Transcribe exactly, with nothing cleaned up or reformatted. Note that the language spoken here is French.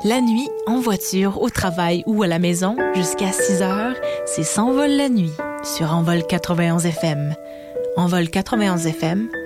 La nuit, en voiture, au travail ou à la maison, jusqu'à six heures, c'est S'envole la nuit sur Envol quatre-vingt-onze F M. Envol quatre-vingt-onze F M,